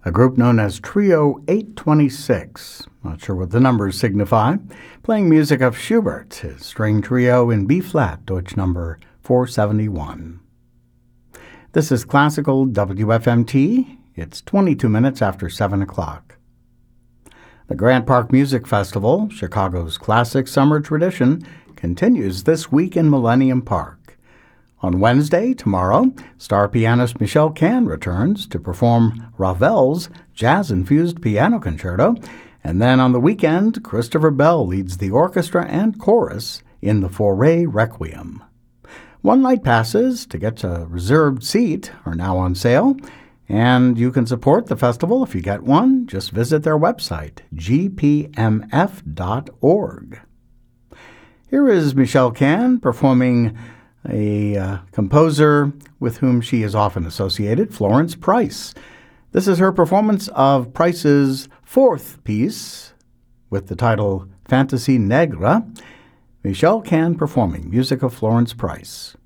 a group known as Trio 826. Not sure what the numbers signify. Playing music of Schubert, his string trio in B-flat, Deutsch number 471. This is Classical WFMT. It's 22 minutes after 7 o'clock. The Grant Park Music Festival, Chicago's classic summer tradition, continues this week in Millennium Park. On Wednesday, tomorrow, star pianist Michelle Can returns to perform Ravel's jazz-infused piano concerto, and then on the weekend, Christopher Bell leads the orchestra and chorus in the Fauré Requiem. One-night passes to get a reserved seat are now on sale, and you can support the festival if you get one. Just visit their website, gpmf.org. Here is Michelle Can performing a composer with whom she is often associated, Florence Price. This is her performance of Price's fourth piece with the title Fantasy Negre. Michelle Can performing music of Florence Price.